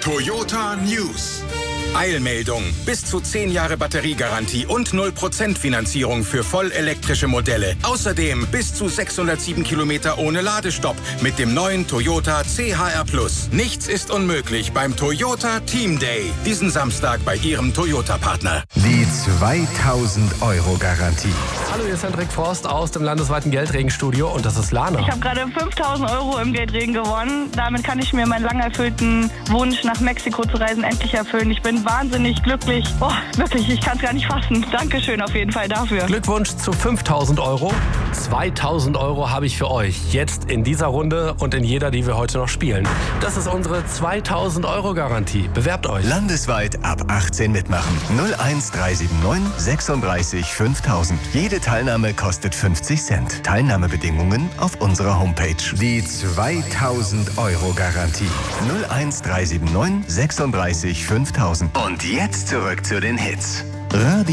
Toyota News. Eilmeldung. Bis zu 10 Jahre Batteriegarantie und 0% Finanzierung für vollelektrische Modelle. Außerdem bis zu 607 Kilometer ohne Ladestopp mit dem neuen Toyota CHR+. Nichts ist unmöglich beim Toyota Team Day. Diesen Samstag bei Ihrem Toyota-Partner. Die 2.000-Euro-Garantie. Hallo, hier ist Hendrik Forst aus dem landesweiten Geldregenstudio und das ist Lana. Ich habe gerade 5.000 Euro im Geldregen gewonnen. Damit kann ich mir meinen lang erfüllten Wunsch, nach Mexiko zu reisen, endlich erfüllen. Ich bin wahnsinnig glücklich. Oh, wirklich, ich kann es gar nicht fassen. Dankeschön auf jeden Fall dafür. Glückwunsch zu 5.000 Euro. 2.000 Euro habe ich für euch. Jetzt in dieser Runde und in jeder, die wir heute noch spielen. Das ist unsere 2.000 Euro Garantie. Bewerbt euch. Landesweit ab 18 mitmachen. 01379 36 5000. Jede Teilnahme kostet 50 Cent. Teilnahmebedingungen auf unserer Homepage. Die 2.000 Euro Garantie. 01379 36 5000. Und jetzt zurück zu den Hits.